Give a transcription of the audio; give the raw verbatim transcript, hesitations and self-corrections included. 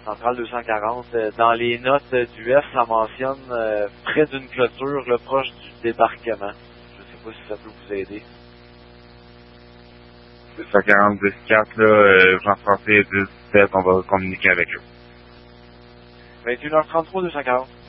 Centrale deux cent quarante. Euh, dans les notes euh, du F, ça mentionne euh, près d'une clôture, là, proche du débarquement. Je sais pas si ça peut vous aider. deux cent quarante dix quatre, là, euh, Jean-François dix sept, on va communiquer avec eux. vingt et une heures trente-trois, deux cent quarante.